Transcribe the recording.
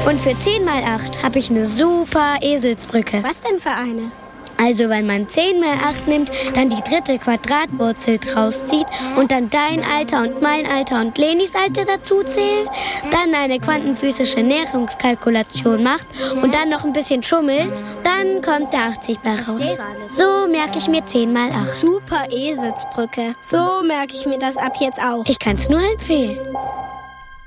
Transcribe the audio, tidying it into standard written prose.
Und für 10 mal 8 habe ich eine super Eselsbrücke. Was denn für eine? Also wenn man 10 mal 8 nimmt, dann die 3. Quadratwurzel draus zieht und dann dein Alter und mein Alter und Lenis Alter dazu zählt, dann eine quantenphysische Näherungskalkulation macht und dann noch ein bisschen schummelt, dann kommt der 80 bei raus. So merke ich mir 10 mal 8. Super Eselsbrücke. So merke ich mir das ab jetzt auch. Ich kann es nur empfehlen.